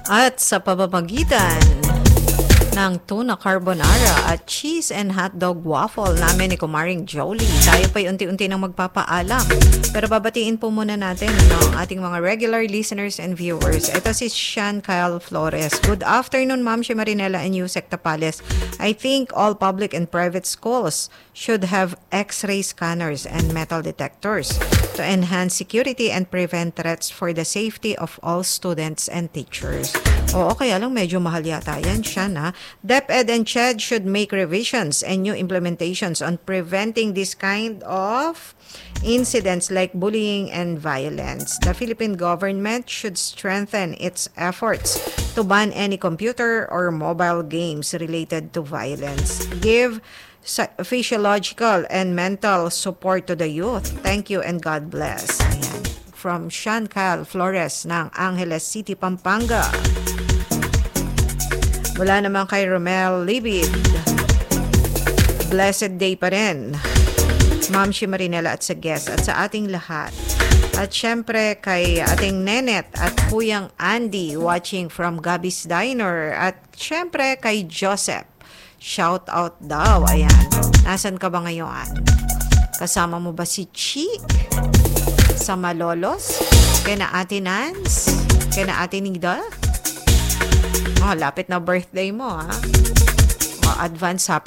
At sa pamamagitan ng tuna carbonara at cheese and hotdog waffle namin ni Kumaring Jolie, tayo pa'y unti-unti nang magpapaalam. Pero babatiin po muna natin ang ating mga regular listeners and viewers. Ito si Sean Kyle Flores. Good afternoon, Ma'am si Marinela and Yusek Tapales. I think all public and private schools should have X-ray scanners and metal detectors to enhance security and prevent threats for the safety of all students and teachers. Oo, kaya lang medyo mahal yata yan siya na. DepEd and CHED should make revisions and new implementations on preventing this kind of incidents like bullying and violence. The Philippine government should strengthen its efforts to ban any computer or mobile games related to violence. Give physiological and mental support to the youth. Thank you and God bless. Ayan. From Sean Kyle Flores ng Angeles City, Pampanga. Mula naman kay Romel Libid. Blessed day pa rin. Ma'am si Marinela at sa guest at sa ating lahat. At syempre kay ating Nenet at Kuyang Andy watching from Gabby's Diner. At syempre kay Joseph. Shout out daw. Ayan. Nasaan ka ba ngayon? Kasama mo ba si Chick? Sa Malolos? Kaya na Ate Nance? Kaya na Ate Nigda? Oh, lapit na birthday mo, ha? Oh, advance happy